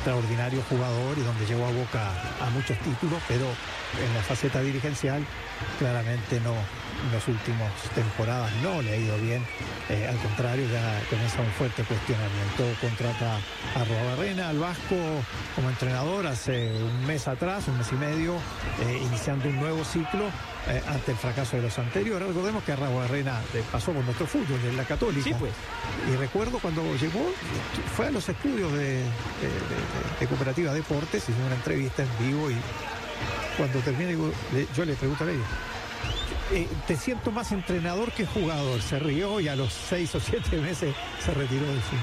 extraordinario jugador y donde llevó a Boca a muchos títulos, pero en la faceta dirigencial claramente no. En las últimas temporadas no le ha ido bien, al contrario, ya comienza un fuerte cuestionamiento. Contrata a Arruabarrena, al vasco, como entrenador hace un mes atrás, un mes y medio, iniciando un nuevo ciclo ante el fracaso de los anteriores. Recordemos que Arruabarrena pasó por nuestro fútbol en la Católica. Sí, pues. Y recuerdo cuando llegó, fue a los estudios de Cooperativa Deportes, hizo una entrevista en vivo y cuando termina yo le pregunto a ella, te siento más entrenador que jugador. Se rió y a los 6 o 7 meses se retiró del fútbol.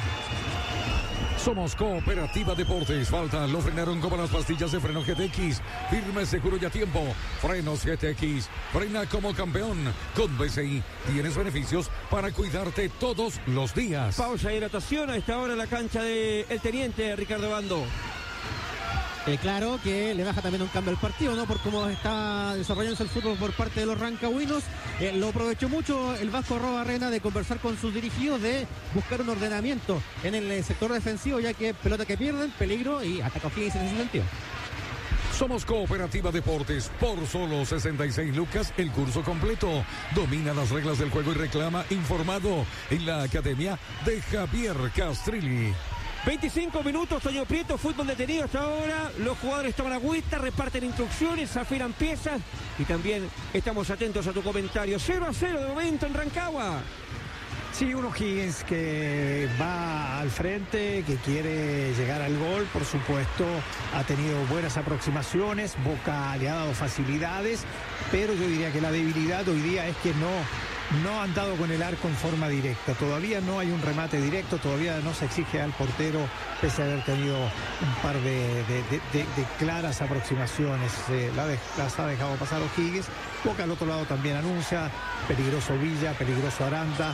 Somos Cooperativa Deportes. Falta, lo frenaron como las pastillas de freno GTX. Firme, seguro y a tiempo. Frenos GTX. Frena como campeón. Con BCI tienes beneficios para cuidarte todos los días. Pausa y anotación a esta hora en la cancha del Teniente Ricardo Bando. Claro que le baja también un cambio al partido, ¿no? Por cómo está desarrollándose el fútbol por parte de los rancagüinos. Lo aprovechó mucho el vasco Arruabarrena de conversar con sus dirigidos, de buscar un ordenamiento en el sector defensivo, ya que pelota que pierden, peligro y ataca O'Higgins en ese sentido. Somos Cooperativa Deportes. Por solo 66 lucas, el curso completo. Domina las reglas del juego y reclama informado en la academia de Javier Castrilli. 25 minutos, Toño Prieto, fútbol detenido hasta ahora. Los jugadores toman agüita, reparten instrucciones, afilan piezas y también estamos atentos a tu comentario. 0-0 de momento en Rancagua. Sí, un O'Higgins que va al frente, que quiere llegar al gol, por supuesto, ha tenido buenas aproximaciones, Boca le ha dado facilidades, pero yo diría que la debilidad hoy día es que no han dado con el arco en forma directa. Todavía no hay un remate directo, todavía no se exige al portero, pese a haber tenido un par de claras aproximaciones. Las ha dejado pasar O'Higgins. Boca al otro lado también anuncia, peligroso Villa, peligroso Aranda.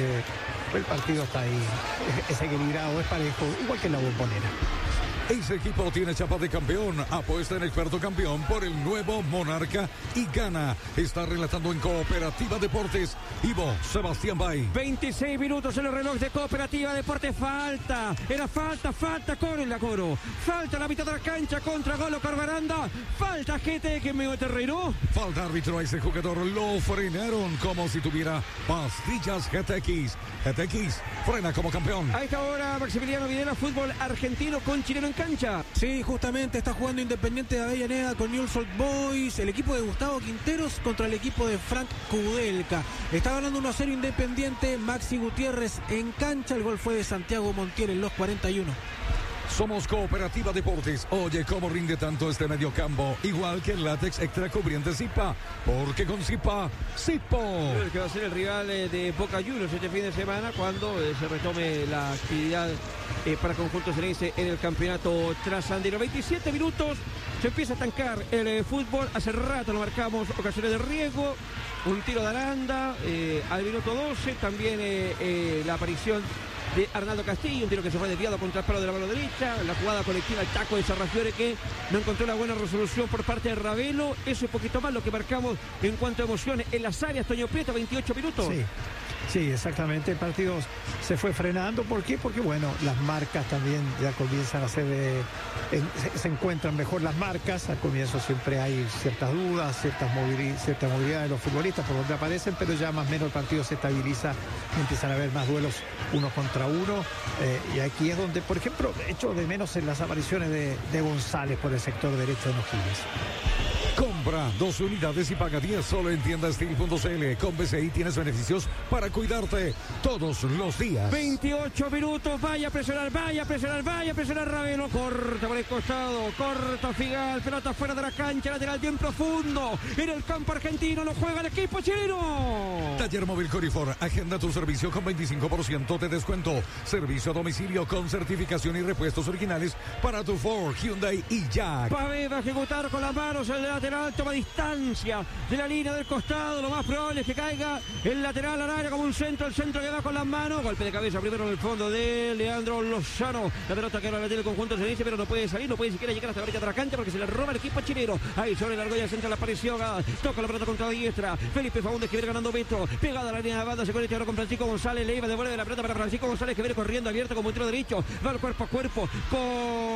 El partido está ahí, es equilibrado, es parejo, igual que en la Bombonera. Ese equipo tiene chapa de campeón. Apuesta en experto campeón por el nuevo Monarca y gana. Está relatando en Cooperativa Deportes Ivo Sebastián Bay. 26 minutos en el reloj de Cooperativa Deportes. Falta. Era falta. Corre la Coro. Falta la mitad de la cancha contra Golo Carbaranda. Falta GT que me terreno. Falta árbitro a ese jugador. Lo frenaron como si tuviera pastillas GTX. GTX frena como campeón. A esta hora Maximiliano Videla, fútbol argentino con chileno en cancha. Sí, justamente está jugando Independiente de Avellaneda con Newell's Old Boys, el equipo de Gustavo Quinteros contra el equipo de Frank Kudelka. Está ganando 1-0 Independiente, Maxi Gutiérrez en cancha, el gol fue de Santiago Montiel en los 41. Somos Cooperativa Deportes. Oye, cómo rinde tanto este mediocampo. Igual que el látex extra cubriente Zipa. Porque con Zipa, Zipo. El que va a ser el rival de Boca Juniors este fin de semana cuando se retome la actividad para conjunto ceneice en el campeonato trasandino. 27 minutos, se empieza a estancar el fútbol. Hace rato lo marcamos, ocasiones de riesgo. Un tiro de Aranda al minuto 12. También la aparición de Arnaldo Castillo, un tiro que se fue desviado contra el palo de la mano derecha, la jugada colectiva, el taco de Sarrafiore que no encontró una buena resolución por parte de Ravelo. Eso es poquito más lo que marcamos en cuanto a emociones en las áreas. Toño Prieto, 28 minutos. Sí, exactamente, el partido se fue frenando. ¿Por qué? Porque bueno, las marcas también ya comienzan a ser se encuentran mejor las marcas. Al comienzo siempre hay ciertas dudas, cierta movilidad de los futbolistas por donde aparecen, pero ya más o menos el partido se estabiliza, empiezan a haber más duelos uno contra uno, y aquí es donde, por ejemplo, echo de menos en las apariciones de González por el sector derecho de O'Higgins. Compra 2 unidades y paga 10 solo en tiendastil.cl. Con BCI tienes beneficios para cuidarte todos los días. 28 minutos, vaya a presionar Ravelo, corta por el costado, corta Figal, pelota fuera de la cancha, lateral bien profundo, en el campo argentino, lo juega el equipo chileno. Taller Móvil Corifor, agenda tu servicio con 25% de descuento. Servicio a domicilio con certificación y repuestos originales para tu Ford, Hyundai y Jack. Pavé va a ejecutar con las manos el lateral, toma distancia de la línea del costado, lo más probable es que caiga el lateral al área como un centro, el centro que va con las manos, golpe de cabeza primero en el fondo de Leandro Lozano, la pelota que ahora la tiene el conjunto ceneice, pero no puede salir, no puede siquiera llegar hasta la orilla de la cancha porque se le roba el equipo chileno. Ahí sobre la argolla central apareció Gad, toca la pelota contra la diestra, Felipe Faúndez que viene ganando metro, pegada a la línea de banda, se conecta ahora con Francisco González, le iba, devuelve la pelota para Francisco González que viene corriendo abierto como un tiro derecho, va el cuerpo a cuerpo con